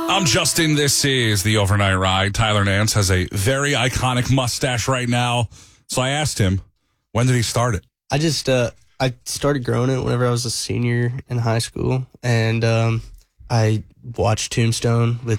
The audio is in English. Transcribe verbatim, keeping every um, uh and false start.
I'm Justin. This is the Overnight Ride. Tyler Nance has a very iconic mustache right now. So I asked him, when did he start it? I just, uh, I started growing it whenever I was a senior in high school. And um, I watched Tombstone with